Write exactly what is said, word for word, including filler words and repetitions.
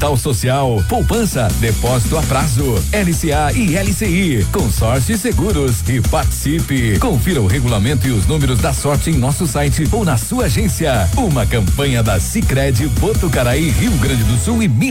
Capital Social, poupança, depósito a prazo, L C A e L C I, consórcio e seguros e participe. Confira o regulamento e os números da sorte em nosso site ou na sua agência. Uma campanha da Sicredi Botucaraí, Rio Grande do Sul e Minas